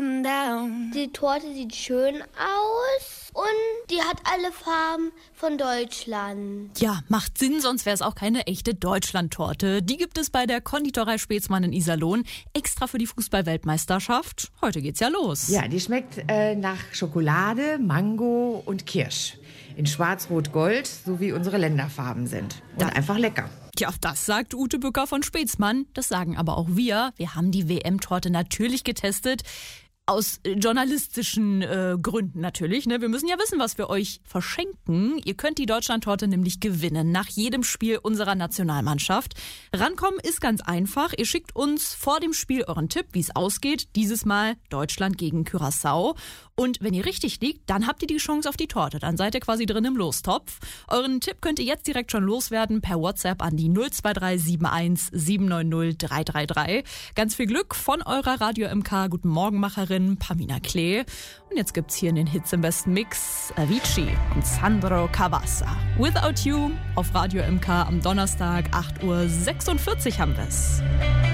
going down. Die Torte sieht schön aus und die hat alle Farben von Deutschland. Ja, macht Sinn, sonst wäre es auch keine echte Deutschlandtorte. Die gibt es bei der Konditorei Spätzmann in Iserlohn, extra für die Fußball-Weltmeisterschaft. Heute geht's ja los. Ja, die schmeckt nach Schokolade, Mango und Kirsch. In Schwarz-Rot-Gold, so wie unsere Länderfarben sind. Und einfach lecker. Ja, das sagt Ute Bücker von Spätzmann. Das sagen aber auch wir. Wir haben die WM-Torte natürlich getestet. Aus journalistischen Gründen natürlich. Ne? Wir müssen ja wissen, was wir euch verschenken. Ihr könnt die Deutschlandtorte nämlich gewinnen nach jedem Spiel unserer Nationalmannschaft. Rankommen ist ganz einfach. Ihr schickt uns vor dem Spiel euren Tipp, wie es ausgeht. Dieses Mal Deutschland gegen Curaçao. Und wenn ihr richtig liegt, dann habt ihr die Chance auf die Torte. Dann seid ihr quasi drin im Lostopf. Euren Tipp könnt ihr jetzt direkt schon loswerden per WhatsApp an die 023 71 790 333. Ganz viel Glück von eurer Radio MK Guten Morgen Macherin Pamina Klee. Und jetzt gibt's hier in den Hits im besten Mix Avicii und Sandro Cavazza. Without You auf Radio MK am Donnerstag 8:46 Uhr haben wir's.